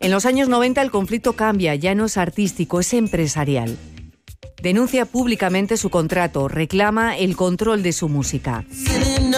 En los años 90 el conflicto cambia, ya no es artístico, es empresarial. Denuncia públicamente su contrato, reclama el control de su música.